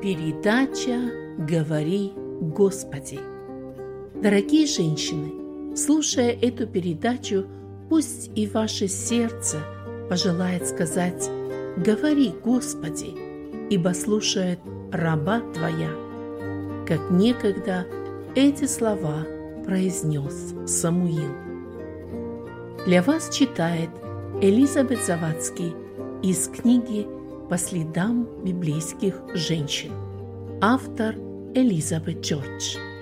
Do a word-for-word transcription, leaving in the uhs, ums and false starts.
Передача «Говори, Господи». Дорогие женщины, слушая эту передачу, пусть и ваше сердце пожелает сказать «Говори, Господи», ибо слушает раба Твоя, как некогда эти слова произнес Самуил. Для вас читает Элизабет Завадский из книги «По следам библейских женщин». Автор Элизабет Джордж.